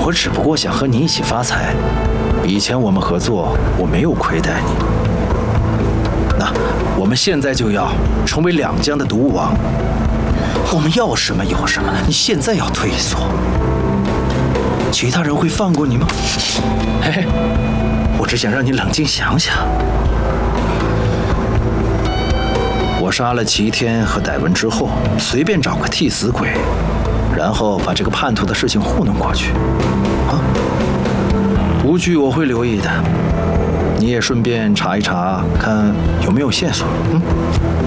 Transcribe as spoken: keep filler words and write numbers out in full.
我只不过想和你一起发财。以前我们合作，我没有亏待你。那我们现在就要成为两江的毒物王。我们要什么有什么，你现在要退缩，其他人会放过你吗？嘿嘿，我只想让你冷静想想。我杀了齐天和戴文之后，随便找个替死鬼，然后把这个叛徒的事情糊弄过去。啊，无惧我会留意的，你也顺便查一查，看有没有线索。嗯。